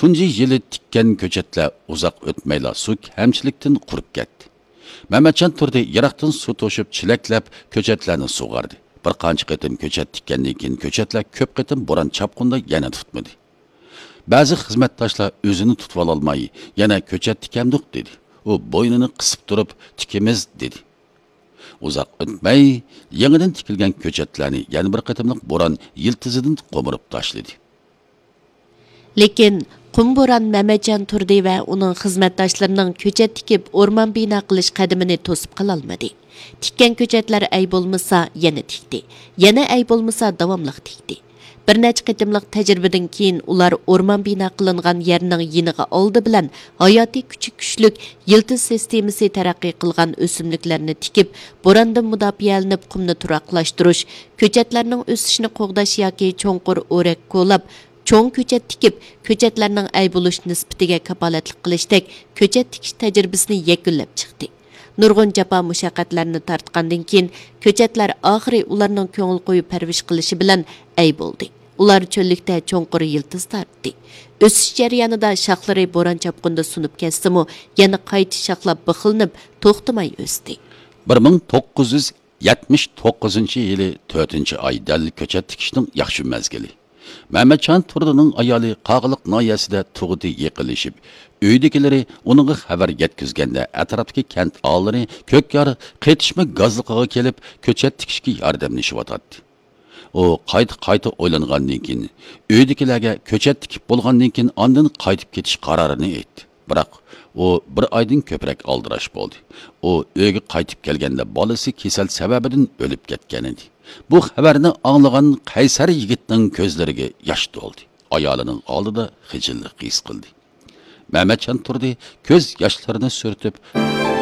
tunji yili tikkan ko'chatlar uzoq o'tmayla suv kamchilikdan qurib ketdi. Mehmetcan turdi yiroqdan suv to'shib chilaklab ko'chatlarni sug'ardi. Bir qancha qitim ko'chat tikkandan keyin ko'chatlar ko'p qitim bo'ron chapqunda yana tutmadi. Ba'zi xizmatdoshlar o'zini tutib ololmay, yana ko'chat tikamdiq dedi. U bo'ynini qisib turib, tikimiz dedi. Uzoq o'tmay, yangidan tikilgan ko'chatlarni yana bir qitimliq bo'ron yiltizidan qo'mirib tashladi. Lekin qum bo'ron Mehmetcan Turdi va uning xizmatdoshlarining ko'chat tikib o'rmon bino qilish qadamini to'sib qololmadi. Tikkan ko'chatlar ay bo'lmasa yana tikdi. Yana ay bo'lmasa davomli tikdi. Bir necha qitimliq tajribadan keyin ular o'rmon bino qilingan yerning yiniga oldi bilan hayotiy kuchlik yiltiz sistemasi taraqqiy qilgan o'simliklarni tikib, bo'rondan mudofialanib qumni turaqlashtirish, ko'chatlarning o'sishini qo'g'dash yoki cho'nqur o'rak qo'lab cho'ng ko'chat tikib, ko'chatlarning ay bo'lish nisbatiga kapolatlik qilishdek ko'chat tikish tajribasini yakunlab chiqdi. Nurg'un jafo mushaqqatlarni tortgandan keyin ko'chatlar oxiri ularning ko'ngil qo'yib parvish qilishi bilan ay bo'ldi. Ular cho'llikda cho'nqur yiltiz tortdi. O'sish jarayonida shoxlari bo'ron chapqunda sunib ketsa-mu, yana qayta shoxlab bixilinib, to'xtamay o'sdi. 1979-yili 4-oy dalli ko'chat tikishning yaxshi mezgili. Mehmetcan Turdining ayoli Qog'iliq noyasida tug'di yiqilishib, uydagilari uningga xabar yetkazganda atrofdagi kent ollari ko'kkar qetishma gazliqiga kelib ko'chat tikishga yordamlashyotdi. O qayta o'ylangandan keyin uydagilarga ko'chat tikib bo'lgandan keyin ondan qaytib ketish qarorini aytdi. Biroq u bir oydan ko'proq oldirash bo'ldi. U uyga qaytib kelganda bolasi kasal sababidan o'lib ketgan edi. Bu xabarni anglagan qaysar yigitning ko'zlariga yosh to'ldi. Ayolining oldida xijillik his qildi. Mehmetcan Turdi ko'z yoshlarini surtib